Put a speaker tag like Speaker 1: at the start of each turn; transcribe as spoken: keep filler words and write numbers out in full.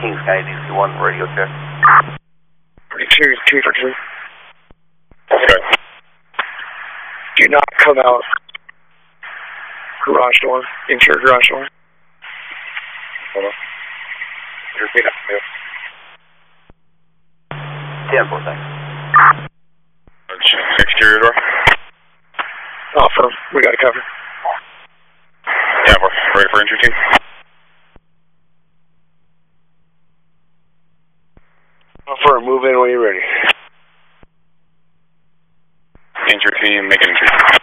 Speaker 1: King Sky D C one radio check.
Speaker 2: Series two for two.
Speaker 3: Okay.
Speaker 2: Do not come out garage door, interior garage door.
Speaker 3: Hold on. Repeat that.
Speaker 1: ten four seconds.
Speaker 3: Exterior door.
Speaker 2: Oh, firm. We got it covered.
Speaker 3: Yeah, we're ready for entry team.
Speaker 2: Firm, move in when you're ready.
Speaker 3: Entry team, make an entry.